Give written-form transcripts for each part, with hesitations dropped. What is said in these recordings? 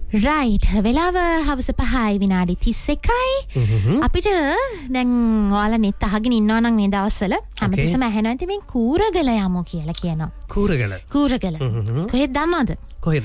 Right වෙලාව හවස 5යි විනාඩි 31යි අපිට දැන් ඔයාලා net අහගෙන ඉන්නවා නම් මේ දවස්වල හැමතිස්සම ඇහෙනවා ඉතින් මේ කූරගල යමු කියලා කියනවා. කූරගල කොහෙද දන්නවද? කොහෙද?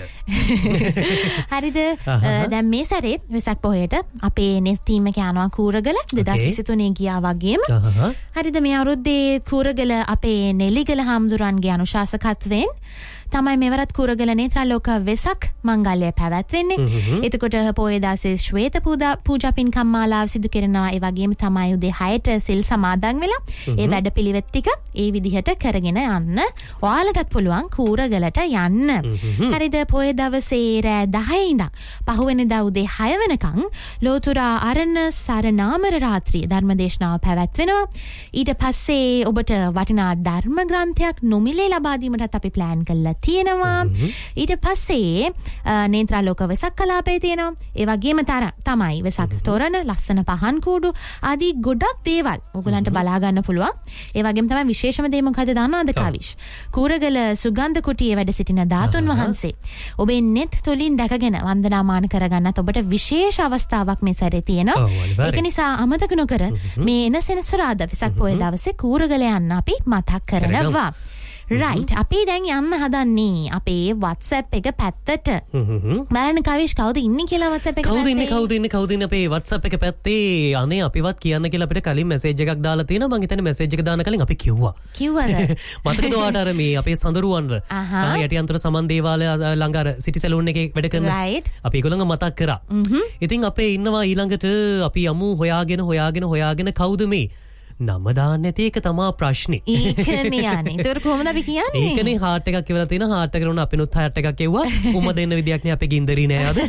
හරිද? දැන් මේ සැරේ වෙසක් පොහේට අපේ net team එක යනවා කූරගල 2023 ගියා වගේම. හරිද මේ අවුරුද්දේ කූරගල අපේ නෙලිගල හාමුදුරන්ගේ අනුශාසකත්වයෙන් තමයි මෙවරත් කූරගල නේත්‍රාලෝක වෙසක් මංගල්‍යය පැවැත්වෙන්නේ. එතකොට පොයේ දාසේ ශ්වේත පූජා පින්කම් මාලාව සිදු කරනවා. ඒ වගේම තමයි උදේ 6ට සිල් සමාදන් වෙලා ඒ වැඩපිළිවෙත් ටික ඒ විදිහට කරගෙන යන්න. ඔයාලටත් පුළුවන් කූරගලට යන්න. හරිද? පොයේ දවසේ රෑ 10 ඉඳන් පහුවෙනිදා උදේ 6 වෙනකන් ලෝතුරා අරණ සරණාමර රාත්‍රිය ධර්මදේශනාව පැවැත්වෙනවා. ඊට පස්සේ ඔබට වටිනා ධර්ම ග්‍රන්ථයක් නොමිලේ ලබා දීමටත් අපි ප්ලෑන් කළා තියෙනවා. ඊට පස්සේ නේත්‍රාලෝක වෙසක් කලාපය තියෙනවා. ඒ වගේම තමයි වෙසක් තොරණ, ලස්සන පහන් කූඩු ආදී ගොඩක් දේවල් ඔයගලන්ට බලා ගන්න පුළුවන්. ඒ වගේම තමයි විශේෂම දේ මොකද දන්නවද කවිෂ්? කූරගල සුගන්ධ කුටියේ වැඩ සිටින ධාතුන් වහන්සේ ඔබේ net තුලින් දැකගෙන වන්දනාමාන කරගන්නත් ඔබට විශේෂ අවස්ථාවක් මේ සැරේ තියෙනවා. ඒක නිසා අමතක නොකර මේ එන සෙනසුරාදා වෙසක් පොය දවසේ කූරගල යන්න අපි මතක් කරනවා. රයිට් අපි දැන් යන්න හදන්නේ අපේ WhatsApp එක පැත්තට. බලන්න කවිෂ් කවුද ඉන්නේ කියලා WhatsApp එක පැත්තේ. කවුද ඉන්නේ අපේ WhatsApp එක පැත්තේ? අනේ අපිවත් කියන්න කියලා අපිට කලින් මැසේජ් එකක් දාලා තියෙනවා. මං හිතන්නේ මැසේජ් එක දාන කලින් අපි කිව්වද? මතකද ඔයාට අර මේ අපේ සඳරුවන්ව යටියන්තර සමන් දේවාලය ළඟ අර සිටි සැලූන් එකේ වැඩ කරන අපි ඒගොල්ලන්ව මතක් කරා. ඉතින් අපේ ඉන්නවා ඊළඟට අපි යමු හොයාගෙන කවුද මේ? නම දාන්න නැති එක තමයි ප්‍රශ්නේ. ඒකනේ යන්නේ. ඒතර කොහොමද අපි කියන්නේ? ඒකනේ හાર્ට් එකක් කියලා තියෙන හાર્ට් එකට උන අපිනුත් හાર્ට් එකක් එව්වා. උම දෙන්න විදියක් නේ අපේ ගින්දරි නෑ අද.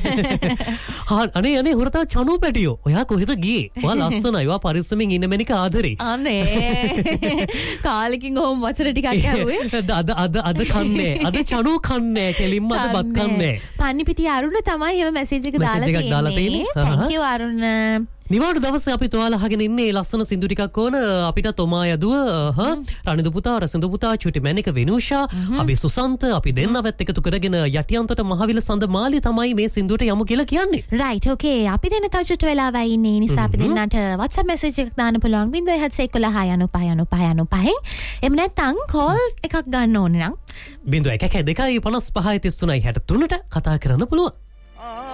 අනේ හොරතා චනු පැටියෝ. ඔයා කොහෙද ගියේ? ඔයා ලස්සනයි. ඔයා පරිස්සමෙන් ඉන්න මැනික ආදරේ. අනේ. කාලෙකින් ඔහොම වචන ටිකක් ඇහුවේ. අද කන්නේ. අද චනු කන්නේ. කෙලින්ම අද බත් කන්නේ. පන්නිපිටිය අරුණ තමයි එහෙම මැසේජ් එක දාලා තියෙන්නේ. thank you අරුණ. නිවාඩු දවසේ අපි ඔයාලා අහගෙන ඉන්නේ ලස්සන සින්දු ටිකක් ඕන අපිට තොමා යදුව රණිදු පුතා රසින්දු පුතා චුටි මැනික විනුෂා අපි සුසන්ත අපි දෙන්නවත් එකතු කරගෙන යටියන්තොට මහවිල සඳ මාලිය තමයි මේ සින්දුවට යමු කියලා කියන්නේ. රයිට් ඕකේ අපි දෙන්න තව චුට්ට වෙලාවයි ඉන්නේ. නිසා අපි දෙන්නට WhatsApp message එකක් දාන්න පුළුවන් 071119595. එහෙම නැත්නම් call එකක් ගන්න ඕනේ නම් 0112 55 33 63ට කතා කරන්න පුළුවන්.